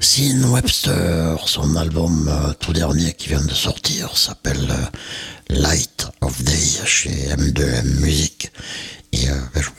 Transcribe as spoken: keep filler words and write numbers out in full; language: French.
Sean Webster, son album euh, tout dernier qui vient de sortir s'appelle euh, Light of Day chez M deux M Music. Et euh, ben, je